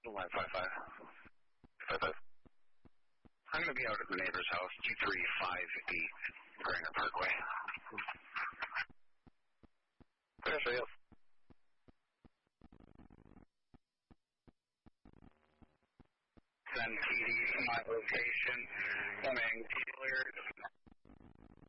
Line 55. 55. I'm going to be out at the neighbor's house, 2358 Griner Parkway. Clear, show you. 10 TD to my location. Coming cleared.